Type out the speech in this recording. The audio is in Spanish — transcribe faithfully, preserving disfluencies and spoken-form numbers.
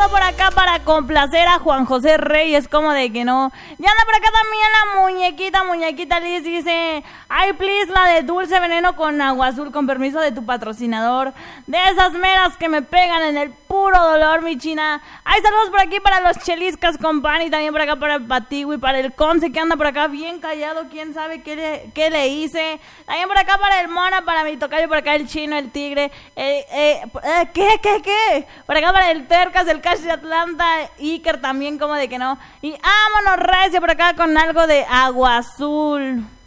todo por acá para complacer a Juan José Reyes, como de que no. Ya anda por acá también la muñequita, muñequita Liz, dice, ay please, la de Dulce Veneno con Agua Azul, con permiso de tu patrocinador, de esas meras que me pegan en el puro dolor, mi china. Ay, saludos por aquí para los Cheliscas Company, también por acá para el Patigui, para el Conce que anda por acá bien callado, quién sabe qué le, qué le hice. También por acá para el Mona, para mi tocayo, por acá el Chino, el Tigre, eh, eh, eh, ¿qué, qué, qué? Por acá para el Tercas, el Cash de Atlanta, Iker también, como de que no. Y vámonos recio por acá con algo de Agua Azul.